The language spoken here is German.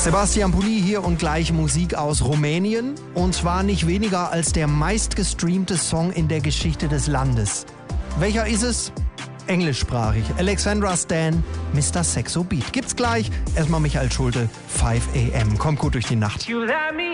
Sebastian Pulli hier und gleich Musik aus Rumänien. Und zwar nicht weniger als der meistgestreamte Song in der Geschichte des Landes. Welcher ist es? Englischsprachig. Alexandra Stan, Mr. Sexo Beat. Gibt's gleich. Erstmal Michael Schulte, 5 AM. Kommt gut durch die Nacht.